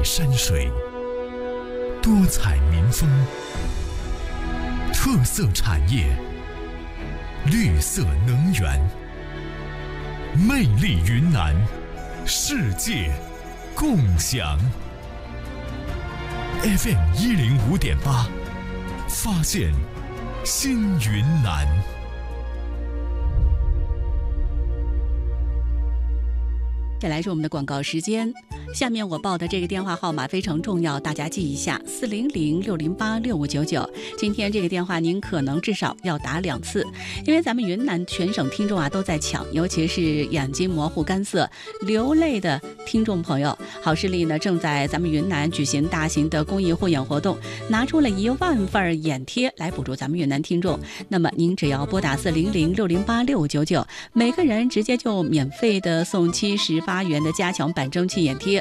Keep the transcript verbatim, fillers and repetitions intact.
山水，多彩民风，特色产业，绿色能源，魅力云南，世界共享。F M 一零五点八，发现新云南。 再来是我们的广告时间，下面我报的这个电话号码非常重要，大家记一下：四零零六零八六五九九。今天这个电话您可能至少要打两次，因为咱们云南全省听众啊都在抢，尤其是眼睛模糊、干涩、流泪的听众朋友。好视力呢正在咱们云南举行大型的公益护眼活动，拿出了一万份眼贴来补助咱们云南听众。那么您只要拨打四零零六零八六五九九，每个人直接就免费的送七十八元的加强版蒸汽眼贴。